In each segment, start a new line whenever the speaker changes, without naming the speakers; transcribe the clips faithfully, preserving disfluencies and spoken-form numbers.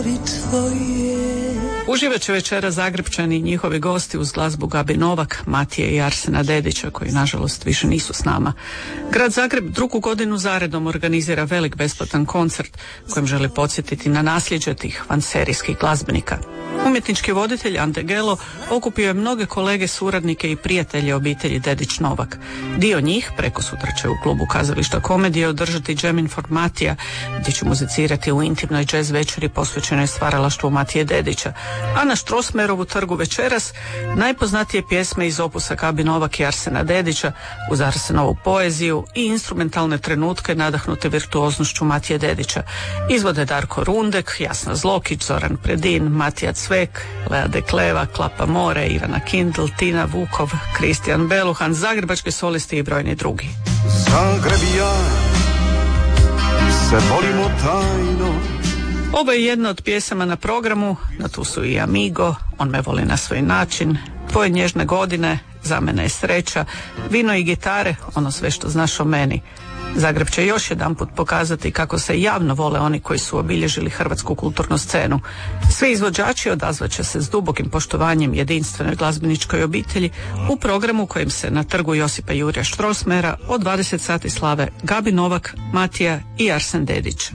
Uživat će večera Zagrepčani i njihovi gosti uz glazbu Gabi Novak, Matije i Arsena Dedića, koji nažalost više nisu s nama. Grad Zagreb drugu godinu zaredom organizira velik besplatan koncert kojim želi podsjetiti na nasljeđe tih vanserijskih glazbenika. Umjetnički voditelj Ante Gelo okupio je mnoge kolege, suradnike i prijatelje obitelji Dedić Novak. Dio njih preko sutra će u klubu Kazališta Komedije održati Jam Informatija, gdje će muzicirati u intimnoj jazz večeri posvećenoj stvaralaštvu Matije Dedića, a na Strossmayerovu trgu večeras najpoznatije pjesme iz opusa Gabi Novak i Arsena Dedića uz Arsenovu poeziju i instrumentalne trenutke nadahnute virtuoznošću Matije Dedića. Izvode Darko Rundek, Jasna Zlokić, Zoran Predin, Matija Cvek, Lea Dekleva, Klapa More, Ivana Kindl, Tina Vukov, Kristijan Beluhan, zagrebački solisti i brojni drugi.
Zagreb i ja se volimo tajno.
Ovo je jedna od pjesama na programu, na tu su i Amigo, On me voli na svoj način, Tvoje nježne godine, Za mene je sreća, Vino i gitare, ono sve što znaš o meni. Zagreb će još jedanput pokazati kako se javno vole oni koji su obilježili hrvatsku kulturnu scenu. Svi izvođači odazvat će se s dubokim poštovanjem jedinstvenoj glazbeničkoj obitelji u programu kojim se na trgu Josipa Jurja Strossmayera od dvadeset sati slave Gabi Novak, Matija i Arsen Dedić.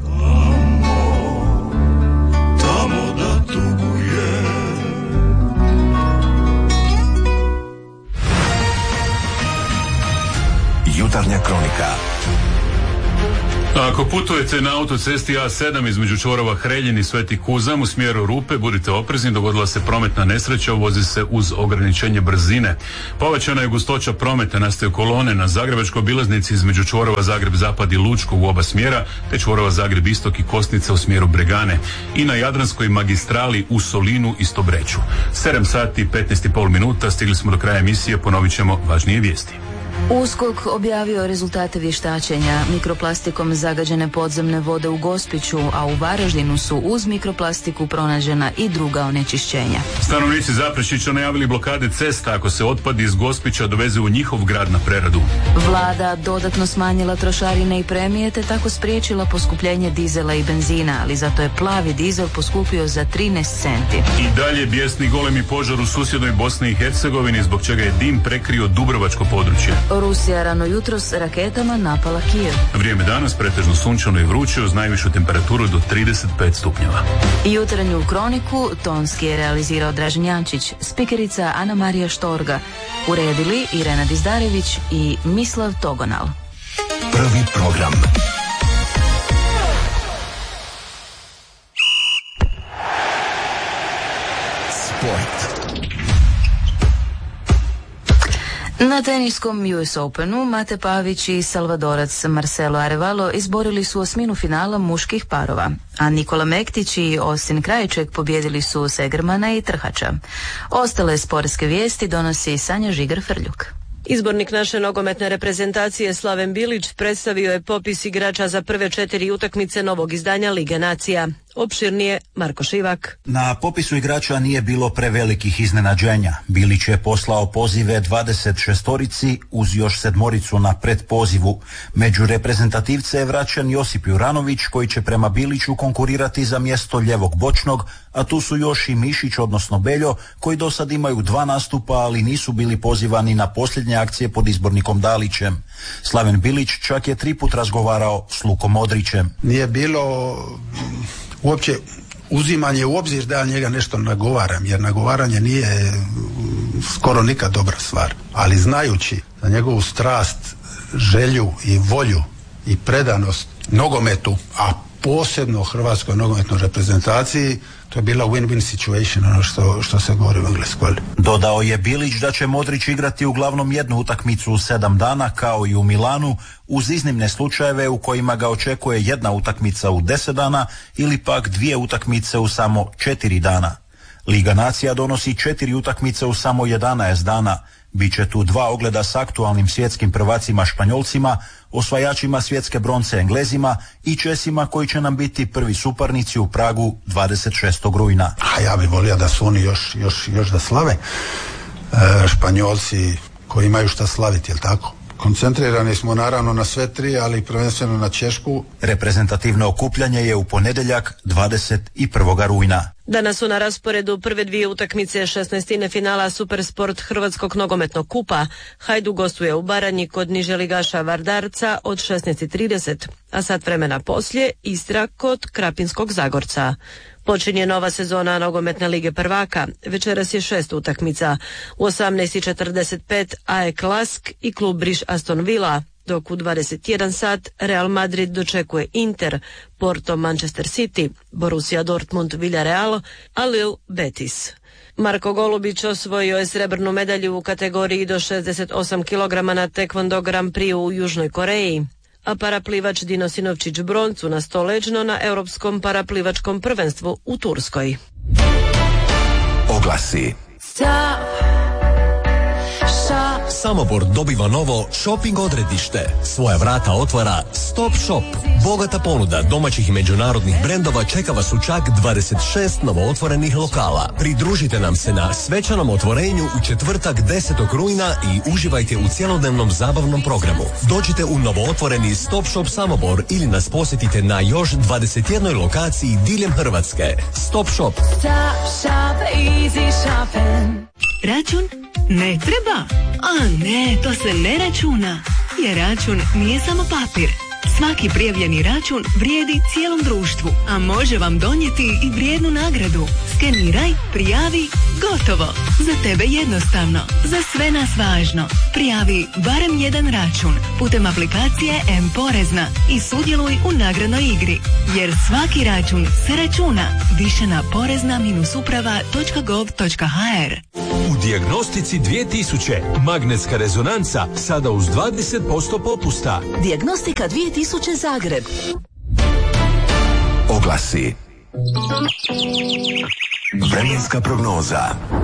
Jutarnja kronika.
Ako putujete na autocesti A sedam između čvorova Hreljin i Sveti Kuzam u smjeru Rupe, budite oprezni, dogodila se prometna nesreća, vozi se uz ograničenje brzine. Povećana je gustoća prometa, nastaju kolone na zagrebačkoj obilaznici između čvorova Zagreb-Zapad i Lučkog u oba smjera, te čvorova Zagreb-Istok i Kosnica u smjeru Bregane i na Jadranskoj magistrali u Solinu i Stobreću. sedam sati i petnaest i pol minuta, stigli smo do kraja emisije, ponovit ćemo važnije vijesti.
USKOK objavio rezultate vještačenja. Mikroplastikom zagađene podzemne vode u Gospiću, a u Varaždinu su uz mikroplastiku pronađena i druga onečišćenja.
Stanovnici Zaprešića najavili blokade cesta ako se otpad iz Gospića doveze u njihov grad na preradu.
Vlada dodatno smanjila trošarine i premije te tako spriječila poskupljenje dizela i benzina, ali zato je plavi dizel poskupio za trinaest centi.
I dalje bijesni golemi požar u susjednoj Bosni i Hercegovini, zbog čega je dim prekrio dubrovačko područje.
Rusija rano jutros raketama napala Kijev.
Vrijeme danas pretežno sunčano i vruće uz najvišu temperaturu do trideset pet stupnjeva.
Jutarnju kroniku tonski je realizirao Dražen Jančić, spikerica Ana Marija Štorga, uredili Irena Dizdarević i Mislav Togonal.
Prvi program. Sport.
Na teniskom U S Openu Mate Pavić i Salvadorac Marcelo Arevalo izborili su osminu finala muških parova, a Nikola Mektić i Austin Krajček pobijedili su Segermana i Trhača. Ostale sportske vijesti donosi Sanja Žigar-Frljuk.
Izbornik naše nogometne reprezentacije Slaven Bilić predstavio je popis igrača za prve četiri utakmice novog izdanja Lige nacija. Opširnije Marko Šivak.
Na popisu igrača nije bilo prevelikih iznenađenja. Bilić je poslao pozive dvadeset šestorici uz još sedmoricu na predpozivu. Među reprezentativce je vraćan Josip Juranović koji će prema Biliću konkurirati za mjesto ljevog bočnog, a tu su još i Mišić odnosno Beljo koji do sad imaju dva nastupa, ali nisu bili pozivani na posljednje akcije pod izbornikom Dalićem. Slaven Bilić čak je tri put razgovarao s Lukom Modrićem.
Nije bilo uopće uzimanje u obzir da ja njega nešto nagovaram, jer nagovaranje nije skoro nikad dobra stvar, ali znajući za njegovu strast, želju i volju i predanost nogometu, a posebno hrvatskoj nogometnoj reprezentaciji, to je bila win-win situation, ono što, što se govori u Engleskoj.
Dodao je Bilić da će Modrić igrati uglavnom jednu utakmicu u sedam dana kao i u Milanu, uz iznimne slučajeve u kojima ga očekuje jedna utakmica u deset dana ili pak dvije utakmice u samo četiri dana. Liga nacija donosi četiri utakmice u samo jedanaest dana. Biće tu dva ogleda s aktualnim svjetskim prvacima Španjolcima, osvajačima svjetske bronce Englezima i Česima koji će nam biti prvi suparnici u Pragu dvadeset šestog rujna.
A ja bih volio da su oni još, još, još da slave. E, Španjolci koji imaju šta slaviti, jel tako? Koncentrirani smo naravno na sve tri, ali prvenstveno na Češku.
Reprezentativno okupljanje je u ponedjeljak dvadeset prvog rujna.
Danas su na rasporedu prve dvije utakmice šesnaestine finala Supersport Hrvatskog nogometnog kupa. Hajduk gostuje u Baranji kod niželigaša Vardarca od šesnaest i trideset, a sat vremena poslije Istra kod Krapinskog Zagorca. Počinje nova sezona nogometne lige prvaka. Večeras je šest utakmica. U osamnaest i četrdeset pet A E K Lask i klub Briš Aston Villa, dok u dvadeset jedan sat Real Madrid dočekuje Inter, Porto Manchester City, Borussia Dortmund Villarreal, a Lille Betis. Marko Golubić osvojio je srebrnu medalju u kategoriji do šezdeset osam kilograma na Taekwondo Grand Prix u Južnoj Koreji, a paraplivač Dino Sinovčić broncu na stoleđno na Europskom paraplivačkom prvenstvu u Turskoj.
Oglasi. Samobor dobiva novo shopping odredište. Svoja vrata otvara Stop Shop. Bogata ponuda domaćih i međunarodnih brendova čeka vas u čak dvadeset šest novootvorenih lokala. Pridružite nam se na svečanom otvorenju u četvrtak desetog rujna i uživajte u cjelodnevnom zabavnom programu. Dođite u novootvoreni Stop Shop Samobor ili nas posjetite na još dvadeset jednoj lokaciji diljem Hrvatske. Stop Shop.
Stop shop, easy shopping.
Račun? Ne treba. A ne, to se ne računa. Jer račun nije samo papir. Svaki prijavljeni račun vrijedi cijelom društvu, a može vam donijeti i vrijednu nagradu. Skeniraj, prijavi, gotovo. Za tebe jednostavno, za sve nas važno. Prijavi barem jedan račun putem aplikacije M-Porezna i sudjeluj u nagradnoj igri. Jer svaki račun se računa. Više na porezna uprava točka gov točka ha er.
U Dijagnostici dvije tisuće magnetska rezonanca sada uz dvadeset posto popusta.
Dijagnostika dvije tisuće Zagreb.
Oglasi. Vremenska prognoza.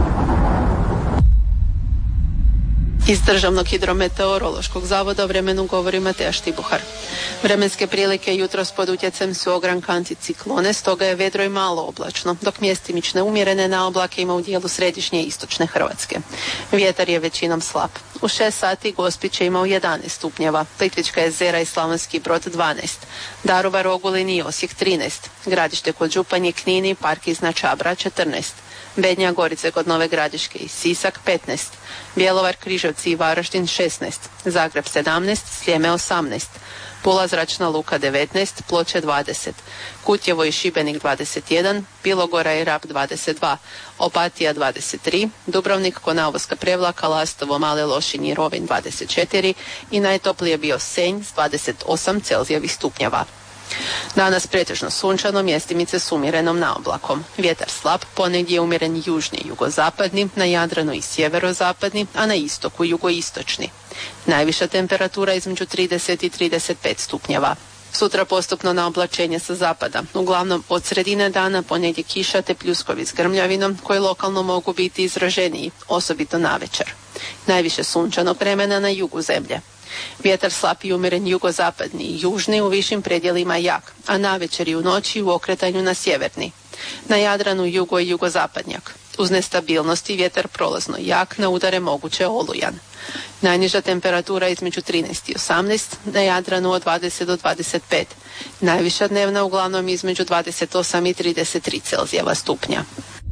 Iz Državnog hidrometeorološkog zavoda o vremenu govori Mateja Štibuhar. Vremenske prilike jutros pod utjecajem su ogranka anticiklone, stoga je vedro i malo oblačno, dok mjestimične umjerene naoblake ima u dijelu središnje i istočne Hrvatske. Vjetar je većinom slab. U šest sati Gospić je imao jedanaest stupnjeva, Plitvička jezera i Slavonski Brod dvanaest, Daruvar, Ogulin i Osijek trinaest, Gradište kod Županje, Knin i Park iznad Čabra četrnaest, Bednja, Gorice kod Nove Gradiške i Sisak petnaest, Bjelovar, Križevci i Varaždin šesnaest, Zagreb sedamnaest, Sljeme osamnaest, Pula zračna luka devetnaest, Ploče dvadeset, Kutjevo i Šibenik dvadeset jedan, Bilogora i Rab dvadeset dva, Opatija dvadeset tri, Dubrovnik, Konavoska Prevlaka, Lastovo, Male Lošinj i Rovinj dvadeset četiri i najtoplije bio Senj s dvadeset osam Celzijevih stupnjeva. Danas pretežno sunčano, mjestimice s umjerenom naoblakom. Vjetar slab, ponegdje umjeren južni i jugozapadni, na Jadranu i sjeverozapadni, a na istoku jugoistočni. Najviša temperatura između trideset i trideset pet stupnjeva. Sutra postupno na oblačenje sa zapada. Uglavnom od sredine dana ponegdje kiša te pljuskovi s grmljavinom koji lokalno mogu biti izraženiji, osobito navečer. Najviše sunčanog vremena na jugu zemlje. Vjetar slab i umjeren jugozapadni i južni, u višim predjelima jak, a navečer i u noći u okretanju na sjeverni. Na Jadranu jugo i jugozapadnjak. Uz nestabilnosti vjetar prolazno jak, na udare moguće olujan. Najniža temperatura između trinaest i osamnaest, na Jadranu od dvadeset do dvadeset pet. Najviša dnevna uglavnom između dvadeset osam i trideset tri Celzijeva stupnja.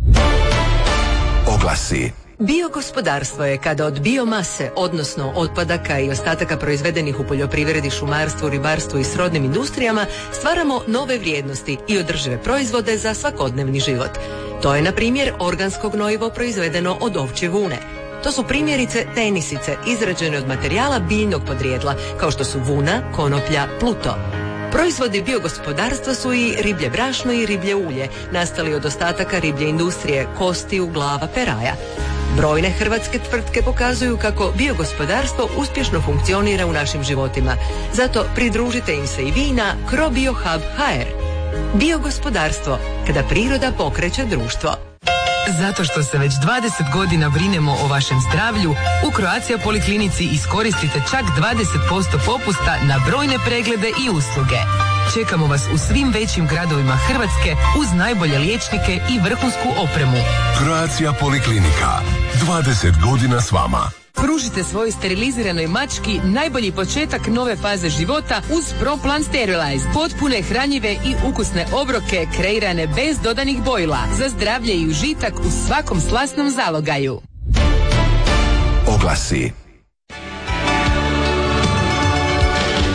Oglasi.
Biogospodarstvo je kada od biomase, odnosno otpadaka i ostataka proizvedenih u poljoprivredi, šumarstvu, ribarstvu i srodnim industrijama, stvaramo nove vrijednosti i održive proizvode za svakodnevni život. To je, na primjer, organsko gnojivo proizvedeno od ovčje vune. To su primjerice tenisice izrađene od materijala biljnog podrijetla, kao što su vuna, konoplja, pluto. Proizvodi biogospodarstva su i riblje brašno i riblje ulje, nastali od ostataka riblje industrije, kostiju, glava, peraja. Brojne hrvatske tvrtke pokazuju kako biogospodarstvo uspješno funkcionira u našim životima. Zato pridružite im se i vi na CroBioHub točka ha er. Biogospodarstvo, kada priroda pokreće društvo.
Zato što se već dvadeset godina brinemo o vašem zdravlju, u Croatia Poliklinici iskoristite čak dvadeset posto popusta na brojne preglede i usluge. Čekamo vas u svim većim gradovima Hrvatske uz najbolje liječnike i vrhunsku opremu.
Croatia Poliklinika. dvadeset godina s vama.
Pružite svojoj steriliziranoj mački najbolji početak nove faze života uz ProPlan Sterilize. Potpune, hranjive i ukusne obroke kreirane bez dodanih bojila. Za zdravlje i užitak u svakom slasnom zalogaju.
Oglasi.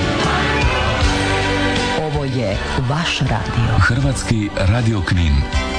Ovo je vaš radio.
Hrvatski radio Knin.